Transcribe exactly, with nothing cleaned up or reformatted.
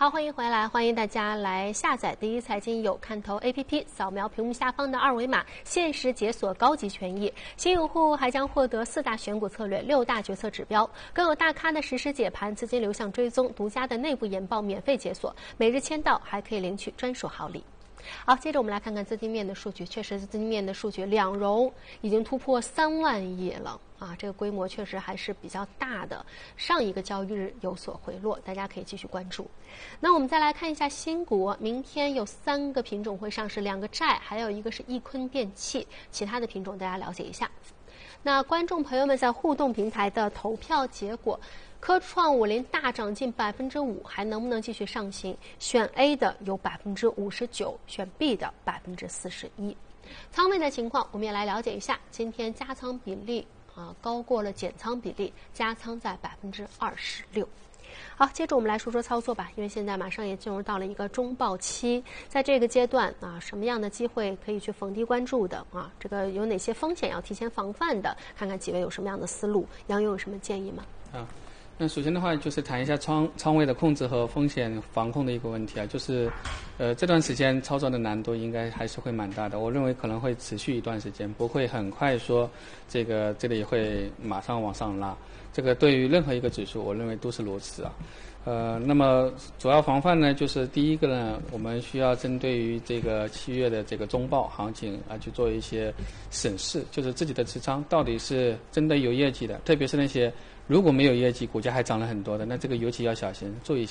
好，欢迎回来，欢迎大家来下载第一财经有看头 A P P， 扫描屏幕下方的二维码，限时解锁高级权益。新用户还将获得四大选股策略、六大决策指标，更有大咖的实时解盘、资金流向追踪、独家的内部研报免费解锁，每日签到还可以领取专属好礼。好，接着我们来看看资金面的数据。确实，资金面的数据，两融已经突破三万亿了啊，这个规模确实还是比较大的。上一个交易日有所回落，大家可以继续关注。那我们再来看一下新股，明天有三个品种会上市，两个债，还有一个是易坤电器，其他的品种大家了解一下。那观众朋友们在互动平台的投票结果，科创五零大涨近百分之五，还能不能继续上行？选 A 的有百分之五十九，选 B 的百分之四十一。仓位的情况，我们也来了解一下。今天加仓比例啊高过了减仓比例，加仓在百分之二十六。好，接着我们来说说操作吧，因为现在马上也进入到了一个中报期，在这个阶段啊，什么样的机会可以去逢低关注的啊？这个有哪些风险要提前防范的？看看几位有什么样的思路，杨勇有什么建议吗？ 啊，那首先的话就是谈一下仓仓位的控制和风险防控的一个问题啊，就是呃这段时间操作的难度应该还是会蛮大的，我认为可能会持续一段时间，不会很快说这个这里会马上往上拉。这个对于任何一个指数，我认为都是如此啊。呃，那么主要防范呢，就是第一个呢，我们需要针对于这个七月的这个中报行情啊，去做一些审视，就是自己的持仓到底是真的有业绩的，特别是那些如果没有业绩，股价还涨了很多的，那这个尤其要小心，注意。